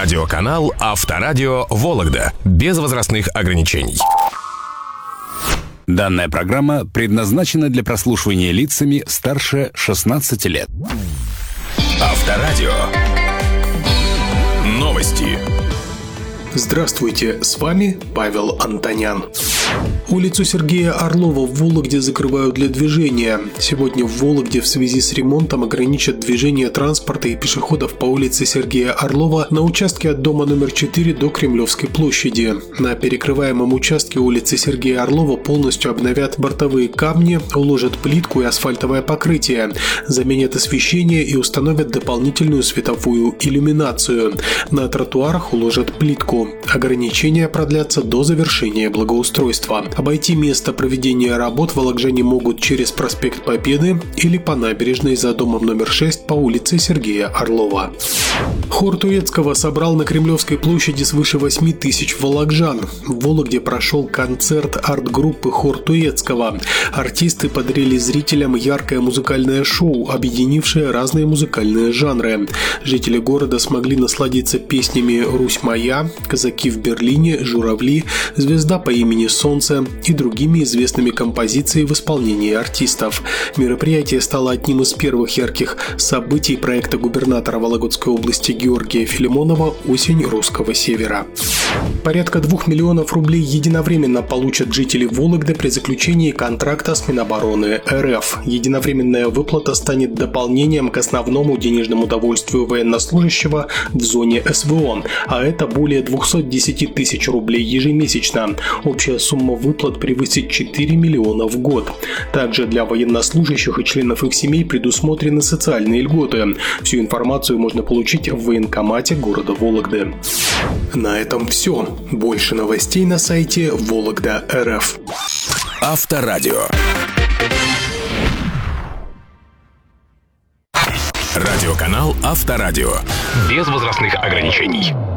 Радиоканал «Авторадио Вологда». Без возрастных ограничений. Данная программа предназначена для прослушивания лицами старше 16 лет. Авторадио. Новости. Здравствуйте, с вами Павел Антонян. Улицу Сергея Орлова в Вологде закрывают для движения. Сегодня в Вологде в связи с ремонтом ограничат движение транспорта и пешеходов по улице Сергея Орлова на участке от дома номер 4 до Кремлевской площади. На перекрываемом участке улицы Сергея Орлова полностью обновят бортовые камни, уложат плитку и асфальтовое покрытие, заменят освещение и установят дополнительную световую иллюминацию. На тротуарах уложат плитку. Ограничения продлятся до завершения благоустройства. Обойти место проведения работ волокжане могут через проспект Победы или по набережной за домом номер 6 по улице Сергея Орлова. Хор Туецкого собрал на Кремлевской площади свыше 8 тысяч волокжан. В Вологде прошел концерт арт-группы Хор Туецкого. Артисты подарили зрителям яркое музыкальное шоу, объединившее разные музыкальные жанры. Жители города смогли насладиться песнями «Русь моя», «Казаки в Берлине», «Журавли», «Звезда по имени Солнце» и другими известными композициями в исполнении артистов. Мероприятие стало одним из первых ярких событий проекта губернатора Вологодской области Георгия Филимонова «Осень русского севера». Порядка 2 миллионов рублей единовременно получат жители Вологды при заключении контракта с Минобороны РФ. Единовременная выплата станет дополнением к основному денежному довольствию военнослужащего в зоне СВО, а это более 210 тысяч рублей ежемесячно. Общая сумма выплат превысит 4 миллиона в год. Также для военнослужащих и членов их семей предусмотрены социальные льготы. Всю информацию можно получить в военкомате города Вологды. На этом все. Больше новостей на сайте Вологда.РФ. Авторадио. Радиоканал «Авторадио». Без возрастных ограничений.